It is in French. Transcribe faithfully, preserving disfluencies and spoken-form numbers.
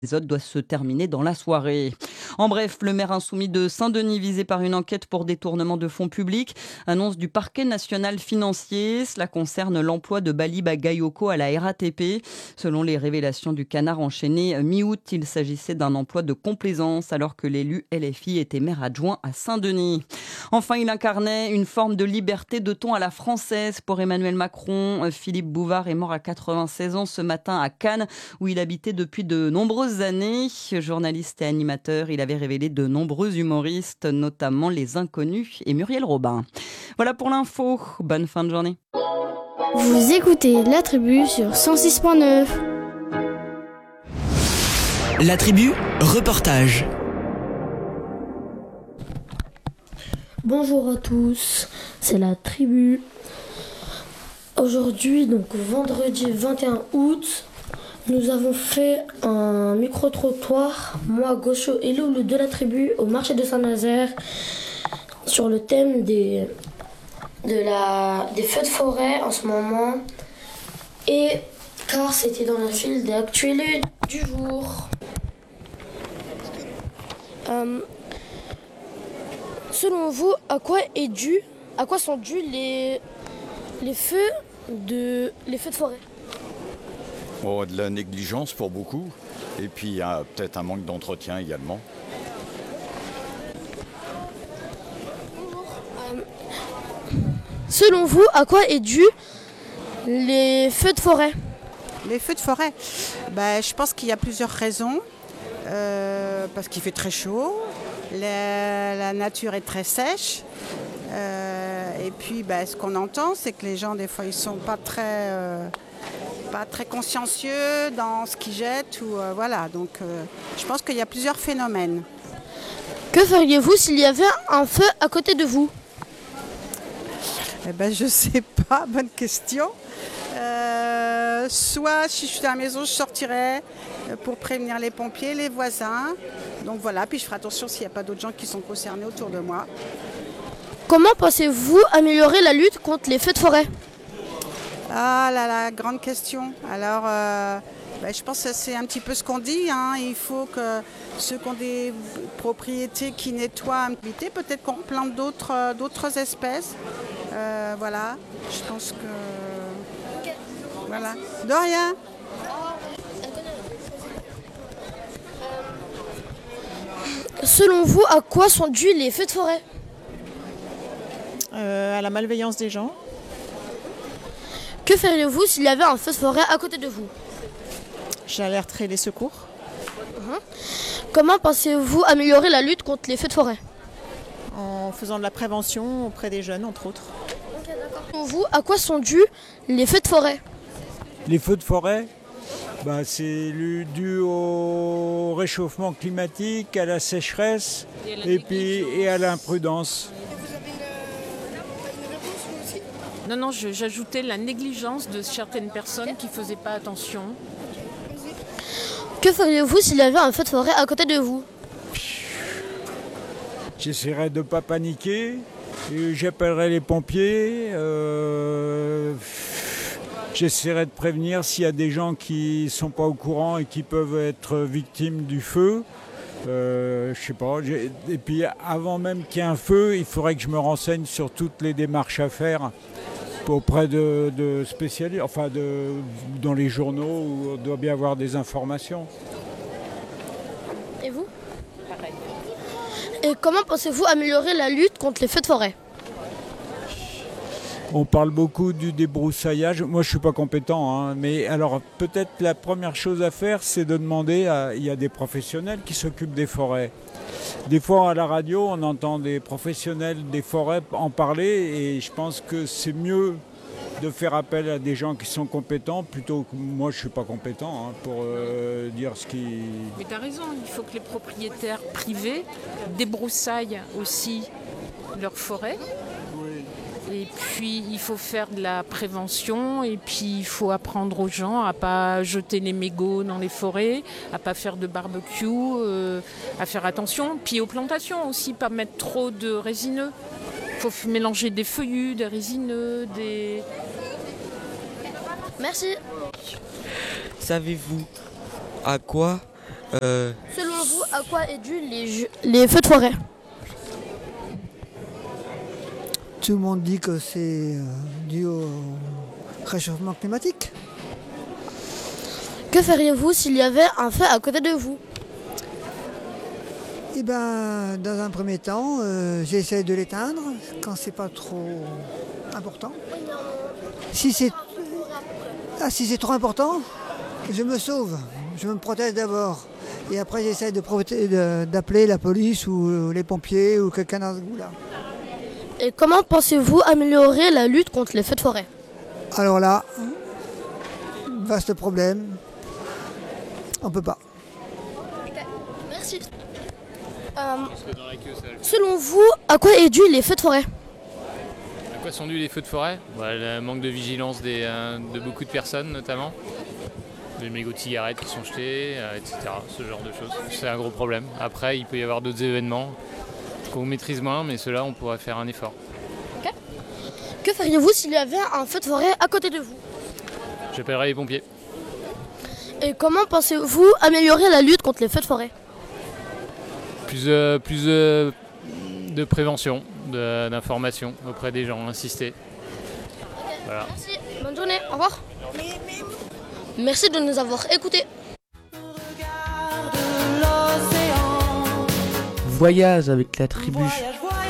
L'épisode doit se terminer dans la soirée. En bref, le maire insoumis de Saint-Denis, visé par une enquête pour détournement de fonds publics, annonce du parquet national financier. Cela concerne l'emploi de Bali Bagayoko à la R A T P. Selon les révélations du Canard enchaîné, mi-août, il s'agissait d'un emploi de complaisance alors que l'élu L F I était maire adjoint à Saint-Denis. Enfin, il incarnait une forme de liberté de ton à la française pour Emmanuel Macron. Philippe Bouvard est mort à quatre-vingt-seize ans ce matin à Cannes, où il habitait depuis de nombreuses années. Journaliste et animateur, il avait révélé de nombreux humoristes, notamment Les Inconnus et Muriel Robin. Voilà pour l'info. Bonne fin de journée. Vous écoutez La Tribu sur cent six point neuf. La Tribu, reportage. Bonjour à tous, c'est La Tribu. Aujourd'hui, donc vendredi vingt et un août, nous avons fait un micro-trottoir, moi, Gaucho et Loulou de La Tribu, au marché de Saint-Nazaire, sur le thème des, de la, des feux de forêt en ce moment, et car c'était dans la file des actualités du jour. Euh, selon vous, à quoi est dû, à quoi sont dus les, les feux de, les feux de forêt? Oh, de la négligence pour beaucoup, et puis il y a peut-être un manque d'entretien également. Euh, selon vous, à quoi est dû les feux de forêt? Les feux de forêt, bah, je pense qu'il y a plusieurs raisons. Euh, parce qu'il fait très chaud, la, la nature est très sèche. Euh, et puis bah, ce qu'on entend, c'est que les gens, des fois, ils ne sont pas très... Euh, pas très consciencieux dans ce qu'ils jettent. Ou, euh, voilà. Donc, euh, je pense qu'il y a plusieurs phénomènes. Que feriez-vous s'il y avait un feu à côté de vous? Eh ben, je ne sais pas, bonne question. Euh, soit, si je suis à la maison, je sortirais pour prévenir les pompiers, les voisins. Donc voilà, puis je ferai attention s'il n'y a pas d'autres gens qui sont concernés autour de moi. Comment pensez-vous améliorer la lutte contre les feux de forêt? Ah là là, grande question. Alors, euh, ben, je pense que c'est un petit peu ce qu'on dit. Hein. Il faut que ceux qui ont des propriétés qui nettoient, peut-être qu'on plante d'autres, euh, d'autres espèces. Euh, voilà, je pense que... Okay. Voilà. De rien. Selon vous, à quoi sont dus les feux de forêt? euh, À la malveillance des gens. Que feriez-vous s'il y avait un feu de forêt à côté de vous? J'alerterai les secours. Uh-huh. Comment pensez-vous améliorer la lutte contre les feux de forêt? En faisant de la prévention auprès des jeunes, entre autres. Okay, d'accord. Selon vous, à quoi sont dus les feux de forêt? Les feux de forêt, bah, c'est dû au réchauffement climatique, à la sécheresse et, et, puis, et à l'imprudence. Non, non, je, j'ajoutais la négligence de certaines personnes qui ne faisaient pas attention. Que feriez-vous s'il y avait un feu de forêt à côté de vous? J'essaierais de ne pas paniquer, et j'appellerais les pompiers, euh, j'essaierais de prévenir s'il y a des gens qui ne sont pas au courant et qui peuvent être victimes du feu. Euh, je sais pas. Et puis avant même qu'il y ait un feu, il faudrait que je me renseigne sur toutes les démarches à faire auprès de, de spécialistes, enfin de, dans les journaux où on doit bien avoir des informations. Et vous? Pareil. Et comment pensez-vous améliorer la lutte contre les feux de forêt? On parle beaucoup du débroussaillage. Moi, je ne suis pas compétent, hein, mais alors peut-être la première chose à faire, c'est de demander à... Il y a des professionnels qui s'occupent des forêts. Des fois, à la radio, on entend des professionnels des forêts en parler et je pense que c'est mieux de faire appel à des gens qui sont compétents plutôt que moi, je ne suis pas compétent hein, pour euh, dire ce qui... Mais tu as raison, il faut que les propriétaires privés débroussaillent aussi leurs forêts. Et puis, il faut faire de la prévention et puis il faut apprendre aux gens à ne pas jeter les mégots dans les forêts, à ne pas faire de barbecue, euh, à faire attention. Puis aux plantations aussi, pas mettre trop de résineux. Il faut mélanger des feuillus, des résineux, des... Merci. Savez-vous à quoi Euh... Selon vous, à quoi est dû les, ju- les feux de forêt? Tout le monde dit que c'est euh, dû au réchauffement climatique. Que feriez-vous s'il y avait un feu à côté de vous? Eh ben, dans un premier temps, euh, j'essaie de l'éteindre quand c'est pas trop important. Si c'est ah, si c'est trop important, je me sauve, je me protège d'abord. Et après, j'essaie de proté- de, d'appeler la police ou les pompiers ou quelqu'un dans ce goût-là. Et comment pensez-vous améliorer la lutte contre les feux de forêt? Alors là, vaste problème. On peut pas. Merci. Euh, selon vous, à quoi est dû les feux de forêt? À quoi sont dus les feux de forêt? Bah, le manque de vigilance des, euh, de beaucoup de personnes notamment. Les mégots de cigarettes qui sont jetés, euh, et cetera. Ce genre de choses. C'est un gros problème. Après, il peut y avoir d'autres événements qu'on maîtrise moins, mais ceux-là, on pourrait faire un effort. Okay. Que feriez-vous s'il y avait un feu de forêt à côté de vous? J'appellerai les pompiers. Et comment pensez-vous améliorer la lutte contre les feux de forêt? Plus, euh, plus euh, de prévention, de, d'information auprès des gens, insister. Voilà. Merci, bonne journée, au revoir. Merci de nous avoir écoutés. Voyage avec la tribu.